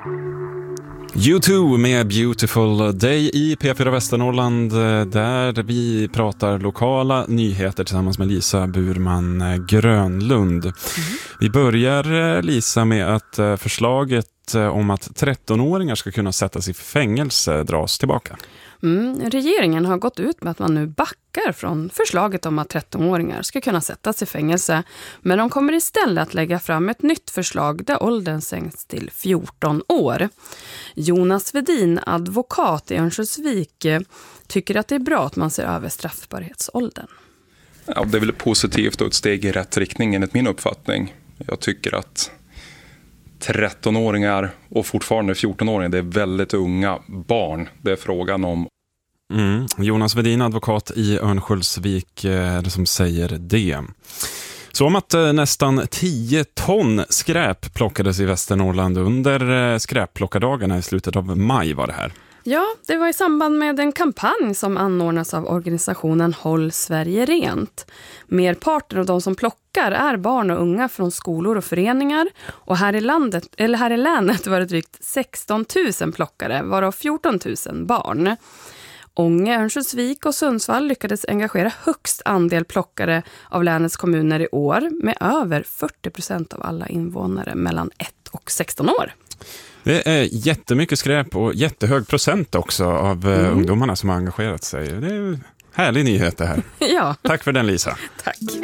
U2 med Beautiful Day i P4 Västernorrland, där vi pratar lokala nyheter tillsammans med Lisa Burman Grönlund. Vi börjar, Lisa, med att förslaget om att 13-åringar ska kunna sättas i fängelse dras tillbaka. Regeringen har gått ut med att man nu backar från förslaget om att 13-åringar ska kunna sättas i fängelse. Men de kommer istället att lägga fram ett nytt förslag där åldern sänks till 14 år. Jonas Vedin, advokat i Örnsköldsvik, tycker att det är bra att man ser över straffbarhetsåldern. Ja, det är väl positivt och ett steg i rätt riktning enligt min uppfattning. Jag tycker att 13-åringar och fortfarande 14-åringar, det är väldigt unga barn det är frågan om. Jonas Vedin, advokat i Örnsköldsvik, som säger det. Så om att nästan 10 ton skräp plockades i Västernorrland under skräpplockardagarna i slutet av maj var det här. Ja, det var i samband med en kampanj som anordnas av organisationen Håll Sverige rent. Merparten av de som plockar är barn och unga från skolor och föreningar. Och här i länet var det drygt 16 000 plockare, varav 14 000 barn. Ånge, Örnsköldsvik och Sundsvall lyckades engagera högst andel plockare av länets kommuner i år, med över 40% av alla invånare mellan 1 och 16 år. Det är jättemycket skräp och jättehög procent också av ungdomarna som har engagerat sig. Det är härlig nyhet det här. Ja. Tack för den, Lisa. Tack.